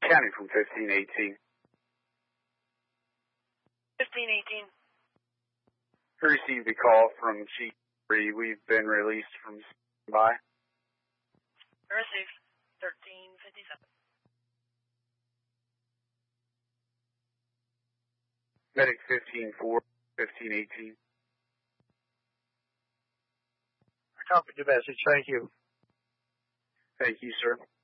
County from 1518. 1518. We received a call from Chief 3. We've been released from standby. Received. 1357. Medic 15-4, 1518. I copied your message. Thank you. Thank you, sir.